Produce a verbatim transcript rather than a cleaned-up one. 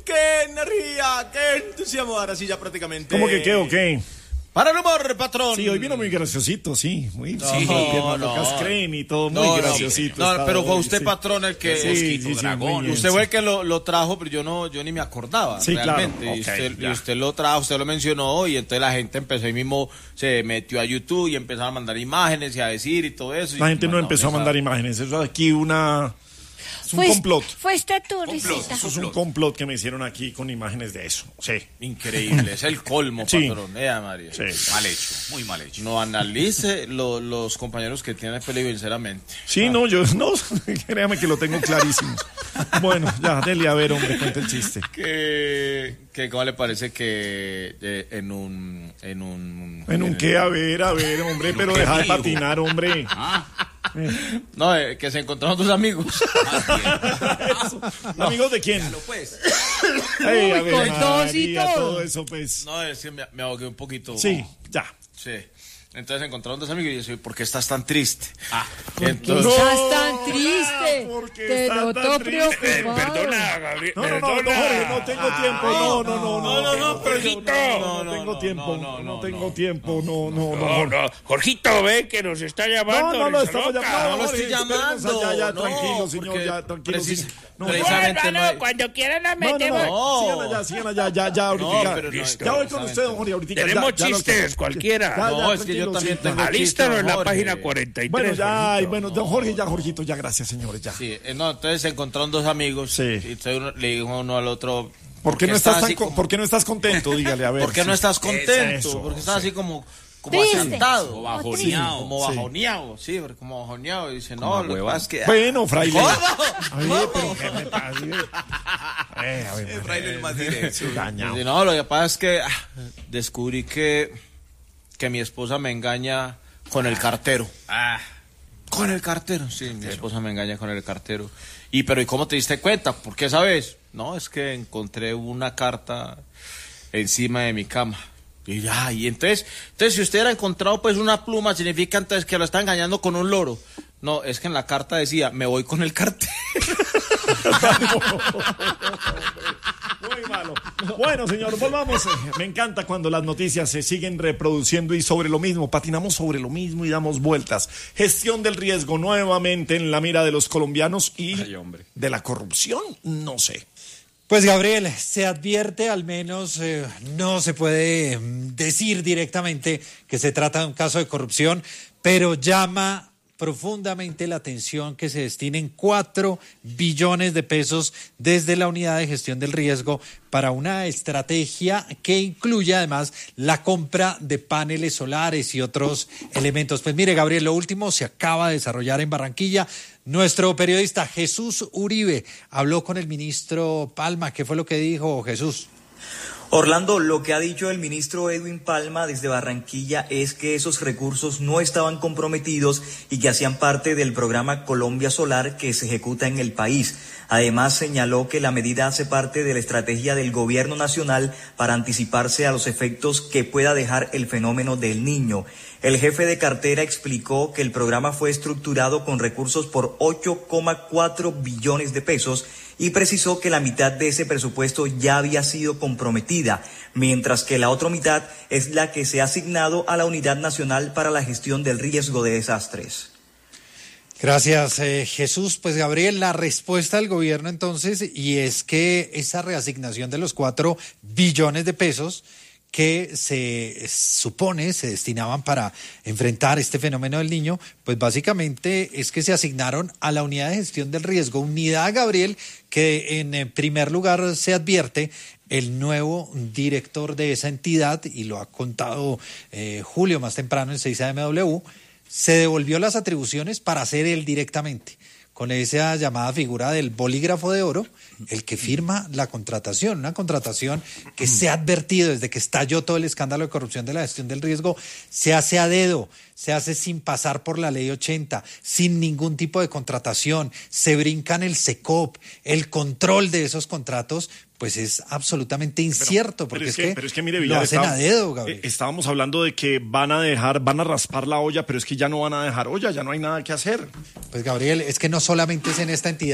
qué energía, qué entusiasmo. Ahora sí, ya prácticamente. ¿Cómo que qué o qué? Para el humor, patrón. Sí, hoy vino muy graciosito, sí. Muy No, sí, no, no, no. creen y todo, muy No, no, graciosito. No, estaba pero fue hoy, usted, sí. patrón, el que... Sí, Mosquito, sí, sí, dragón. muy bien, Usted sí. fue el que lo, lo trajo, pero yo no, yo ni me acordaba. Sí, realmente. claro. Y, Ok, usted, y ya. usted lo trajo, usted lo mencionó, y entonces la gente empezó ahí mismo, se metió a YouTube y empezaron a mandar imágenes y a decir y todo eso. La y gente no empezó a esa- mandar imágenes. Eso aquí una... Es un Fue- complot. Fue esta tu risita. Eso es un complot que me hicieron aquí con imágenes de eso. Sí. Increíble, es el colmo, Sí. patrón. Ea, María. Sí. Mal hecho, muy mal hecho. No analice lo- los compañeros que tienen peligro, sinceramente. Sí, no, yo no, créame que lo tengo clarísimo. Bueno, ya, dele a ver, hombre, cuenta el chiste. Que, que ¿cómo le parece que eh, en un... En un, En un el- qué, a ver, a ver, hombre, pero qué deja de dijo? patinar, hombre. No, eh, que se encontraron dos amigos. ¿Amigos de quién? Pues. Ay, a Uy, ver, con tos y María, todo. todo eso, pues. No, es que me, me ahogué un poquito. Sí, ya. Sí. Entonces se encontraron dos amigos y yo decía, ¿por qué estás tan triste? Ah. ¿Qué Entonces, estás tan triste? ¿por qué Te estás noto tan triste? preocupado. Gabriel. No, no, no, no, Jorge, no tengo tiempo. No, no, no, no. No, no, no, pero Jorgito. No, no, No, tengo no, tiempo. no, no, No no, tengo no. tiempo. No, no, no. No, no, Jorgito, ve que nos está llamando. No, no, no, risa estamos loca. llamando. no lo estoy Jorge, esperemos llamando. allá, ya, no, tranquilo, señor, porque ya, tranquilo. precis- sí. No, precisamente Bueno, no hay- no, cuando quieran la No, no, metemos. no, No. sigan allá, sigan allá, ya, ya, ahorita. No, ya. pero no, Ya voy con usted, don Jorge, ahorita. Tenemos ya, ya lo- chistes, cualquiera. Ya, ya, No, es que yo tranquilo, también sí, tengo ya. Alístalo en la Jorge. página cuarenta y tres. Bueno, ya, ay, Jorgito. bueno, don Jorge, ya, Jorgito, ya, gracias, señores, ya. Sí, eh, no, entonces se encontraron dos amigos. Sí. Y entonces uno- le dijo uno al otro... ¿Por qué no estás tan así con- como- ¿Por qué no estás contento? Dígale, a ver. ¿Por qué no sí. estás contento? Eso, Porque estás sí. así como... Como Triste. asentado. Como Como bajoneado. Como Sí. bajoneado, sí, pero como bajoneado. Y dice, no, Como lo que huevón. pasa es que... Bueno, fraile. ¿Cómo? Ay, pero ¿qué me pasa? Eh, a ver, El fraile es más directo. dañado. Dice, no, lo que pasa es que ah, descubrí que, que mi esposa me engaña con el cartero. Ah, Con el cartero, sí, mi esposa me engaña con el cartero. Y pero ¿y cómo te diste cuenta? ¿Por qué sabes? No, es que encontré una carta encima de mi cama. Y ya, y entonces, entonces si usted hubiera encontrado pues una pluma, significa entonces que lo está engañando con un loro. No, es que en la carta decía, me voy con el cartero. Muy malo. Bueno, señor, volvamos. Me encanta cuando las noticias se siguen reproduciendo y sobre lo mismo, patinamos sobre lo mismo y damos vueltas. Gestión del riesgo nuevamente en la mira de los colombianos y Ay, hombre. de la corrupción, no sé. Pues Gabriel, se advierte, al menos eh, no se puede mm, decir directamente que se trata de un caso de corrupción, pero llama profundamente la atención que se destinen cuatro billones de pesos desde la unidad de gestión del riesgo para una estrategia que incluye además la compra de paneles solares y otros elementos. Pues mire, Gabriel, lo último se acaba de desarrollar en Barranquilla. Nuestro periodista Jesús Uribe habló con el ministro Palma. ¿Qué fue lo que dijo Jesús? Orlando, lo que ha dicho el ministro Edwin Palma desde Barranquilla es que esos recursos no estaban comprometidos y que hacían parte del programa Colombia Solar que se ejecuta en el país. Además, señaló que la medida hace parte de la estrategia del gobierno nacional para anticiparse a los efectos que pueda dejar el fenómeno del Niño. El jefe de cartera explicó que el programa fue estructurado con recursos por ocho coma cuatro billones de pesos y precisó que la mitad de ese presupuesto ya había sido comprometida, mientras que la otra mitad es la que se ha asignado a la Unidad Nacional para la Gestión del Riesgo de Desastres. Gracias, eh, Jesús. Pues Gabriel, la respuesta del gobierno entonces, y es que esa reasignación de los cuatro billones de pesos que se supone se destinaban para enfrentar este fenómeno del Niño, pues básicamente es que se asignaron a la unidad de gestión del riesgo. Unidad, Gabriel, que en primer lugar se advierte el nuevo director de esa entidad, y lo ha contado eh, Julio más temprano en seis A M W, se devolvió las atribuciones para hacer él directamente, con esa llamada figura del bolígrafo de oro, el que firma la contratación, una contratación que se ha advertido desde que estalló todo el escándalo de corrupción de la gestión del riesgo, se hace a dedo, se hace sin pasar por la ley ochenta, sin ningún tipo de contratación, se brincan el SECOP, el control de esos contratos, pues es absolutamente incierto, porque pero es, que, pero es que mire, lo Villar, hacen a estábamos- dedo, Gabriel. eh, Estábamos hablando de que van a dejar, van a raspar la olla, pero es que ya no van a dejar olla, ya no hay nada que hacer. Pues Gabriel, es que no solamente es en esta entidad.